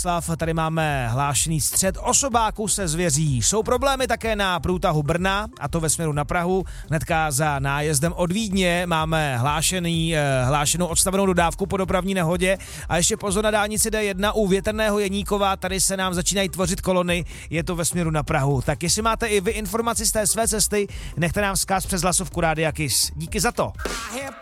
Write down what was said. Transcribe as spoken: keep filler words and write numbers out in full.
Boleslav, tady máme hlášený střet osobáků se zvěří. Jsou problémy také na průtahu Brna, a to ve směru na Prahu. Hnedka za nájezdem od Vídně máme hlášený, hlášenou odstavenou dodávku po dopravní nehodě. A ještě pozor na dálnici D jedna u Větrného Jeníkova, tady se nám začínají tvořit kolony, je to ve směru na Prahu. Tak jestli máte i vy informaci z té své cesty, nechte nám vzkaz přes hlasovku Rádia Kiss. Díky za to.